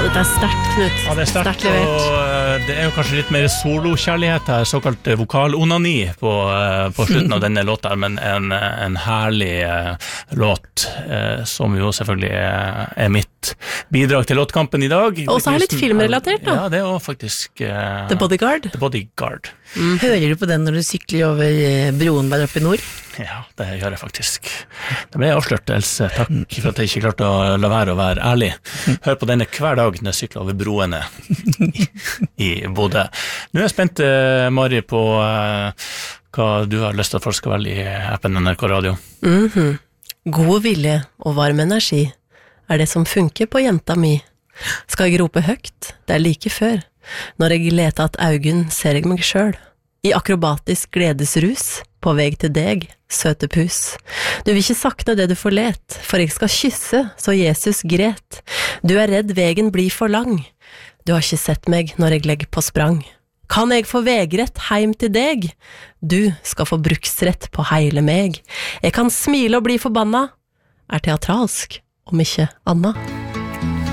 dette sterkt, Knut. Ja, det sterkt, og det jo kanskje litt mer solokjærlighet her, såkalt vokalonani på slutten av denne låta, men en herlig låt, som jo selvfølgelig mitt bidrag til låtkampen i dag. Og så litt filmrelatert, da. Ja, det jo faktisk The Bodyguard. The Bodyguard. Hører du på den når du sykler over broen der oppe i nord? Ja, det gjør jeg faktisk. Det ble avslørt, Else. Takk for at jeg ikke klarte å la være å være ærlig. Hør på denne hver dag når jeg sykler over broene i Bodø. Nå jeg spent, Mari, på hva du har lyst til at folk skal velge i appen NRK Radio. God vilje og varm energi det som funker på jenta mi. Skal jeg rope høgt? Det like før. Når jeg leter at augen, ser jeg meg selv. I akrobatisk gledesrus, på vei til deg, søte pus. Du vil ikke sakne det du får let, for jeg skal kysse, så Jesus gret. Du redd vegen blir for lang. Du har ikke sett meg når jeg legger på sprang. Kan jeg få vegrett heim til deg? Du skal få bruksrett på hele meg. Jeg kan smile og bli forbanna. Teatralsk, om ikke anna.